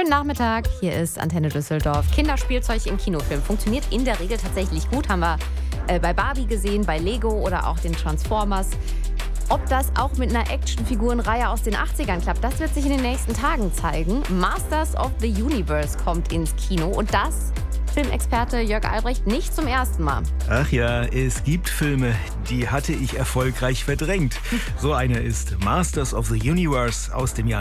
Schönen Nachmittag, hier ist Antenne Düsseldorf. Kinderspielzeug im Kinofilm funktioniert in der Regel tatsächlich gut. Haben wir bei Barbie gesehen, bei Lego oder auch den Transformers. Ob das auch mit einer Actionfigurenreihe aus den 80ern klappt, das wird sich in den nächsten Tagen zeigen. Masters of the Universe kommt ins Kino und das Filmexperte Jörg Albrecht nicht zum ersten Mal. Ach ja, es gibt Filme, die hatte ich erfolgreich verdrängt. So einer ist Masters of the Universe aus dem Jahr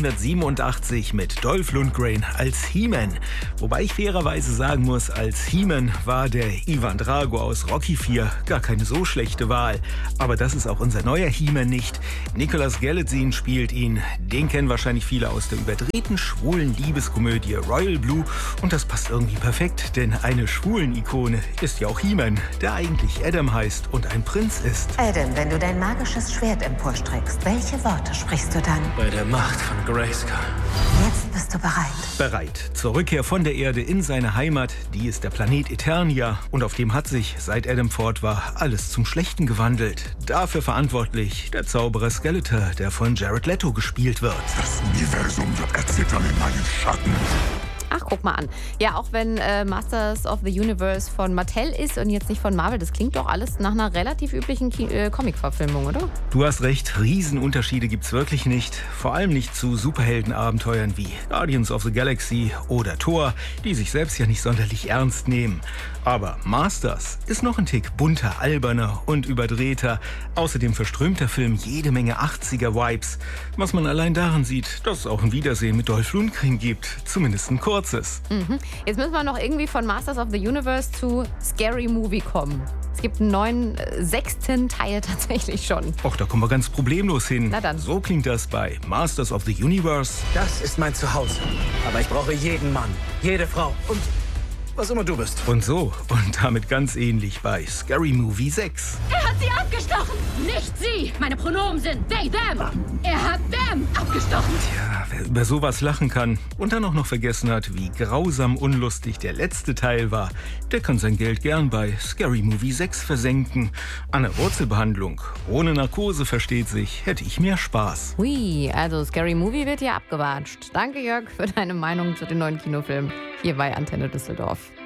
1987 mit Dolph Lundgren als He-Man. Wobei ich fairerweise sagen muss, als He-Man war der Ivan Drago aus Rocky IV gar keine so schlechte Wahl. Aber das ist auch unser neuer He-Man nicht. Nicolas Galitzine spielt ihn. Den kennen wahrscheinlich viele aus der überdrehten schwulen Liebeskomödie Royal Blue. Und das passt irgendwie perfekt. Denn eine Schwulen-Ikone ist ja auch He-Man, der eigentlich Adam heißt und ein Prinz ist. Adam, wenn du dein magisches Schwert emporstreckst, welche Worte sprichst du dann? Bei der Macht von Grayskull. Jetzt bist du bereit. Bereit. Zur Rückkehr von der Erde in seine Heimat, die ist der Planet Eternia. Und auf dem hat sich, seit Adam fort war, alles zum Schlechten gewandelt. Dafür verantwortlich der Zauberer Skeletor, der von Jared Leto gespielt wird. Das Universum wird erzittern in meinen Schatten. Ach, guck mal an. Ja, auch wenn Masters of the Universe von Mattel ist und jetzt nicht von Marvel, das klingt doch alles nach einer relativ üblichen Comic-Verfilmung, oder? Du hast recht, Riesenunterschiede gibt's wirklich nicht. Vor allem nicht zu Superheldenabenteuern wie Guardians of the Galaxy oder Thor, die sich selbst ja nicht sonderlich ernst nehmen. Aber Masters ist noch ein Tick bunter, alberner und überdrehter. Außerdem verströmt der Film jede Menge 80er-Vibes. Was man allein daran sieht, dass es auch ein Wiedersehen mit Dolph Lundgren gibt. Zumindest ein kurzes. Jetzt müssen wir noch irgendwie von Masters of the Universe zu Scary Movie kommen. Es gibt einen neuen 6. Teil tatsächlich schon. Och, da kommen wir ganz problemlos hin. Na dann. So klingt das bei Masters of the Universe. Das ist mein Zuhause. Aber ich brauche jeden Mann, jede Frau und was immer du bist. Und so, und damit ganz ähnlich bei Scary Movie 6. Er hat sie abgestochen! Nicht sie! Meine Pronomen sind they, them! Er hat them abgestochen! Ja, wer über sowas lachen kann und dann auch noch vergessen hat, wie grausam unlustig der letzte Teil war, der kann sein Geld gern bei Scary Movie 6 versenken. An der Wurzelbehandlung, ohne Narkose versteht sich, hätte ich mehr Spaß. Hui, also Scary Movie wird hier abgewatscht. Danke Jörg für deine Meinung zu den neuen Kinofilmen hier bei Antenne Düsseldorf.